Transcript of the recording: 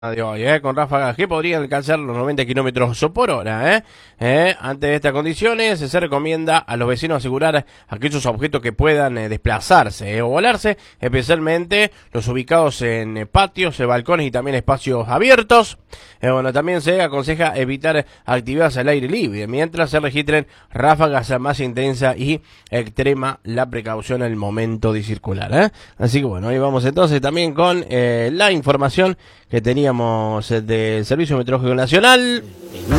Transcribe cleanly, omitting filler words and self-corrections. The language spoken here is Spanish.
De hoy, con ráfagas que podrían alcanzar los 90 kilómetros por hora. Ante estas condiciones, se recomienda a los vecinos asegurar aquellos objetos que puedan desplazarse o volarse, especialmente los ubicados en patios, balcones y también espacios abiertos. También se aconseja evitar actividades al aire libre, mientras se registren ráfagas más intensas y extrema la precaución al momento de circular. Así que bueno, ahí vamos entonces también con la información que teníamos del Servicio Meteorológico Nacional.